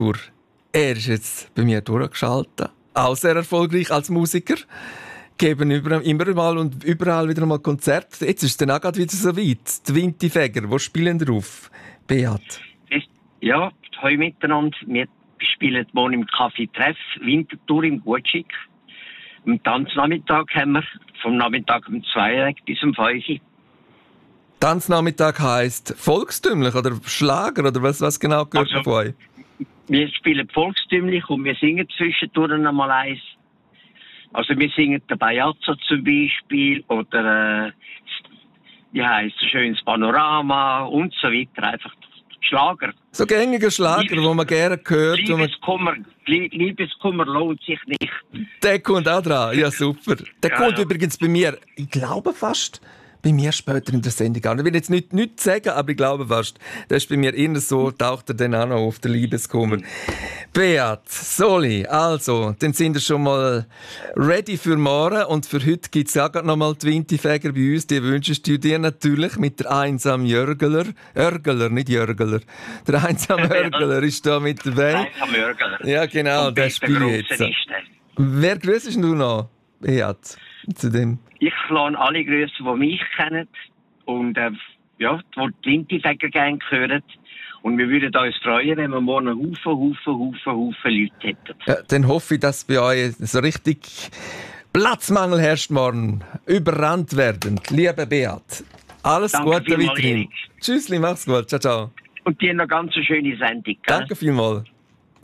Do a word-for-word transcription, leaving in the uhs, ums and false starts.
Er ist jetzt bei mir durchgeschaltet. Auch sehr erfolgreich als Musiker. Geben über, immer mal und überall wieder mal Konzerte. Jetzt ist es dann auch gerade wieder so weit. Die Winterfeger, wo spielen drauf? Beat. Ja, heute miteinander. Wir spielen morgen im Café Treff, Winterthur im Gutschick. Am Tanznachmittag haben wir vom Nachmittag um zwei bis um fünf. Tanznachmittag heisst volkstümlich oder Schlager oder was, was genau gehört also, von euch? Wir spielen volkstümlich und wir singen zwischendurch einmal eins. Also wir singen den Bajazzo zum Beispiel oder äh, wie heisst es, schönes Panorama und so weiter. Einfach Schlager. So gängige Schlager, Liebes, wo man gerne hört. Liebeskummer, Liebeskummer lohnt sich nicht. Der kommt auch dran, ja super. Der ja, kommt ja. übrigens bei mir, ich glaube fast, bei mir später in der Sendung an. Ich will jetzt nicht, nichts sagen, aber ich glaube fast, der ist bei mir eher so, taucht er dann auch noch auf, der Liebeskummer. Beat, Soli, also, dann sind wir schon mal ready für morgen und für heute gibt es auch noch mal die Winterfeger bei uns, die wünschst du dir natürlich mit der einsamen Jörgler, Örgler, nicht Jörgler, der einsame Örgler ist da mit dabei. Der einsame Jörgler. Ja genau, der spielt jetzt. Wer grüßt du noch, Beat, zu dem? Ich lade alle grüßen, die mich kennen und äh, ja, die die Winterfeger gerne hören. Und wir würden uns freuen, wenn wir morgen einen Haufen, Haufen, Haufen, Haufen Leute hätten. Ja, dann hoffe ich, dass bei euch so richtig Platzmangel herrscht morgen, überrannt werden. Liebe Beat, alles Danke Gute weiterhin. Tschüssli, mach's gut. Ciao, ciao. Und dir noch ganz eine schöne Sendung. Gell? Danke vielmals.